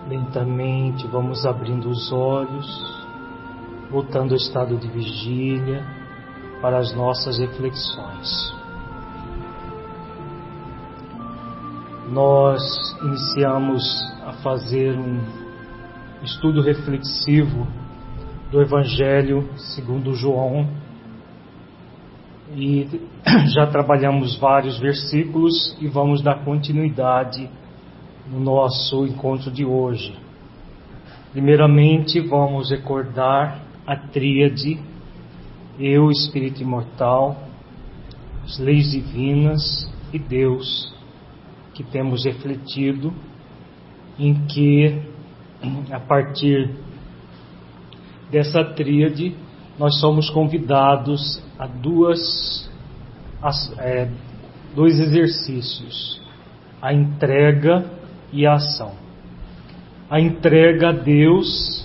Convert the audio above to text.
Lentamente vamos abrindo os olhos, voltando ao estado de vigília para as nossas reflexões. Nós iniciamos a fazer um estudo reflexivo do Evangelho segundo João e já trabalhamos vários versículos e vamos dar continuidade no nosso encontro de hoje. Primeiramente, vamos recordar a tríade Eu, Espírito Imortal, as leis divinas e Deus, que temos refletido, em que, a partir dessa tríade, nós somos convidados a dois exercícios: a entrega e a ação. A entrega a Deus